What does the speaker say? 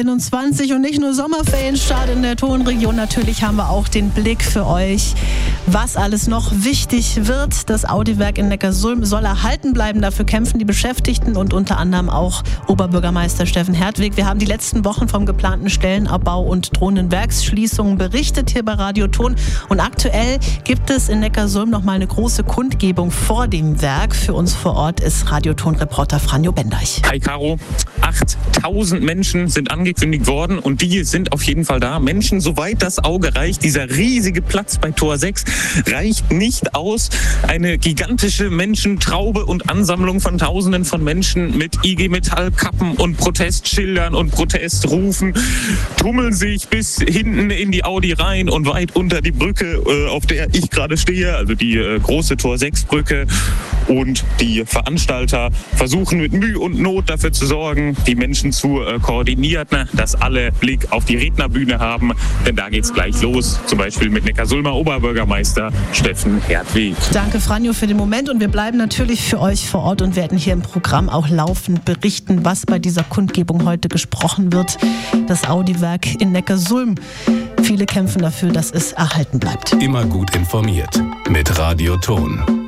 2021 und nicht nur Sommerferienstart in der Tonregion. Natürlich haben wir auch den Blick für euch, was alles noch wichtig wird. Das Audi-Werk in Neckarsulm soll erhalten bleiben. Dafür kämpfen die Beschäftigten und unter anderem auch Oberbürgermeister Steffen Hertwig. Wir haben die letzten Wochen vom geplanten Stellenabbau und drohenden Werksschließungen berichtet hier bei Radio Ton. Und aktuell gibt es in Neckarsulm noch mal eine große Kundgebung vor dem Werk. Für uns vor Ort ist Radio Ton-Reporter Franjo Bendeich. Hi Caro, 8000 Menschen sind angekündigt worden und die sind auf jeden Fall da. Menschen, soweit das Auge reicht. Dieser riesige Platz bei Tor 6 reicht nicht aus. Eine gigantische Menschentraube und Ansammlung von Tausenden von Menschen mit IG Metall-Kappen und Protestschildern und Protestrufen tummeln sich bis hinten in die Audi rein und weit unter die Brücke, auf der ich gerade stehe, also die große Tor 6 Brücke. Und die Veranstalter versuchen mit Mühe und Not dafür zu sorgen, die Menschen zu koordinieren, dass alle Blick auf die Rednerbühne haben. Denn da geht's gleich los, zum Beispiel mit Neckarsulmer Oberbürgermeister Steffen Hertwig. Danke Franjo für den Moment und wir bleiben natürlich für euch vor Ort und werden hier im Programm auch laufend berichten, was bei dieser Kundgebung heute gesprochen wird. Das Audi-Werk in Neckarsulm. Viele kämpfen dafür, dass es erhalten bleibt. Immer gut informiert mit Radio Ton.